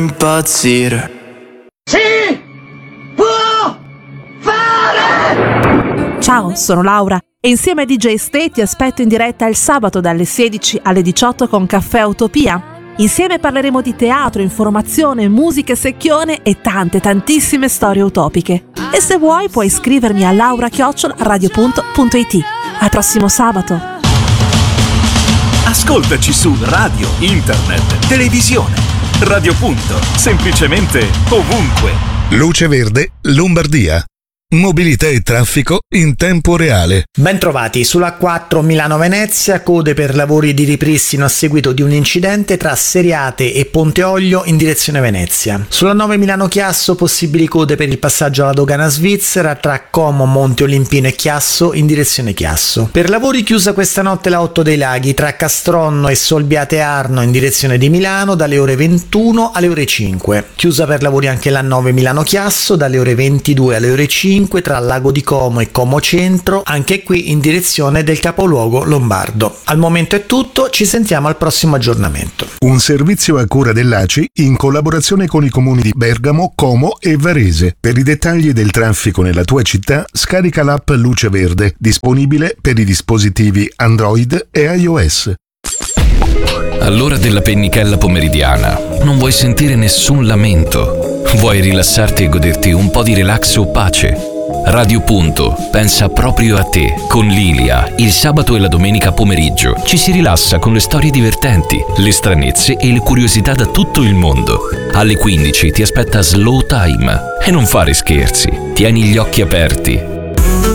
impazzire. Ciao, sono Laura e insieme a DJ Ste ti aspetto in diretta il sabato dalle 16 alle 18 con Caffè Utopia. Insieme parleremo di teatro, informazione, musica e secchione e tantissime storie utopiche. E se vuoi puoi iscrivermi a laura@radio.it. Al prossimo sabato. Ascoltaci su radio, internet, televisione. Radio Punto, semplicemente ovunque. Luce Verde, Lombardia. Mobilità e traffico in tempo reale. Bentrovati sulla A4 Milano-Venezia, code per lavori di ripristino a seguito di un incidente tra Seriate e Ponte Olio in direzione Venezia. Sulla 9 Milano-Chiasso, possibili code per il passaggio alla dogana svizzera tra Como, Monte Olimpino e Chiasso in direzione Chiasso. Per lavori chiusa questa notte la 8 dei Laghi tra Castronno e Solbiate Arno in direzione di Milano dalle ore 21 alle ore 5. Chiusa per lavori anche la 9 Milano-Chiasso dalle ore 22 alle ore 5 tra Lago di Como e Como Centro, anche qui in direzione del capoluogo lombardo. Al momento è tutto, ci sentiamo al prossimo aggiornamento. Un servizio a cura dell'ACI in collaborazione con i comuni di Bergamo, Como e Varese. Per i dettagli del traffico nella tua città, scarica l'app Luce Verde, disponibile per i dispositivi Android e iOS. All'ora della pennichella pomeridiana non vuoi sentire nessun lamento, vuoi rilassarti e goderti un po' di relax o pace. Radio Punto pensa proprio a te. Con Lilia, il sabato e la domenica pomeriggio ci si rilassa con le storie divertenti, le stranezze e le curiosità da tutto il mondo. Alle 15 ti aspetta Slow Time e non fare scherzi. Tieni gli occhi aperti